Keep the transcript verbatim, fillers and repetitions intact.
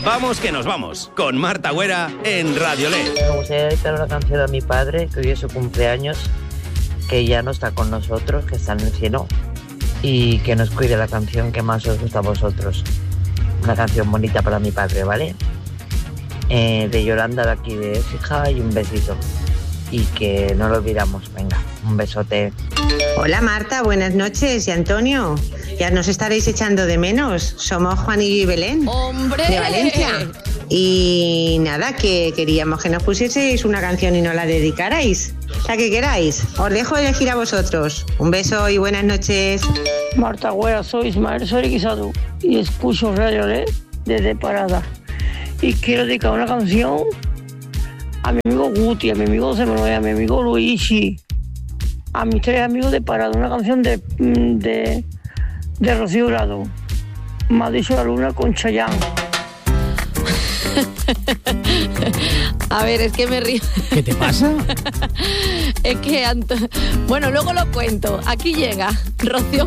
Vamos que nos vamos, con Marta Güera en Radio L E D. Me gustaría dedicar una canción a mi padre, que hoy es su cumpleaños, que ya no está con nosotros, que está en el cielo, y que nos cuide la canción que más os gusta a vosotros. Una canción bonita para mi padre, ¿vale? Eh, de Yolanda, de aquí de Écija, y un besito. Y que no lo olvidamos, venga, un besote. Hola Marta, buenas noches. Y Antonio, ya nos estaréis echando de menos. Somos Juan y Belén. ¡Hombre! De Valencia. Y nada, que queríamos que nos pusieseis una canción y nos la dedicarais. La que queráis. Os dejo elegir a vosotros. Un beso y buenas noches. Marta Güera, soy Ismael Soy Guisado y escucho Radio L E D desde Parada. Y quiero dedicar una canción a mi amigo Guti, a mi amigo José Manuel, a mi amigo Luigi, a mis tres amigos de Parada, una canción de, de, de Rocío Jurado. Me ha dicho la luna con Chayanne. A ver, es que me río. ¿Qué te pasa? Es que, Anto... bueno, luego lo cuento. Aquí llega Rocío